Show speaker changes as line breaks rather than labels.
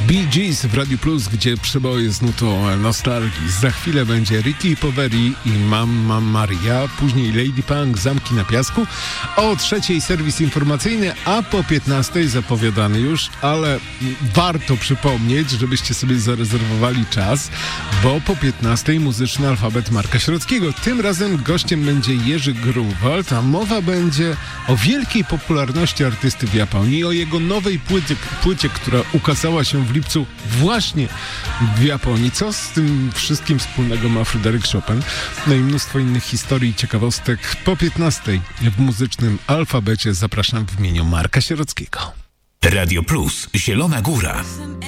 Bee Gees w Radio Plus, gdzie przeboje z nutą nostalgii. Za chwilę będzie Ricky Poveri i Mamma Maria, później Lady Punk, Zamki na piasku, o 3:00 serwis informacyjny, a po 15:00 zapowiadany już, ale warto przypomnieć, żebyście sobie zarezerwowali czas, bo po 15:00 muzyczny alfabet Marka Sierockiego. Tym razem gościem będzie Jerzy Grunwald, a mowa będzie o wielkiej popularności artysty w Japonii, o jego nowej płycie, która ukazała się w lipcu właśnie w Japonii. Co z tym wszystkim wspólnego ma Fryderyk Chopin? No i mnóstwo innych historii i ciekawostek. Po 15:00 w muzycznym alfabecie zapraszam w imieniu Marka Sierockiego.
Radio Plus, Zielona Góra.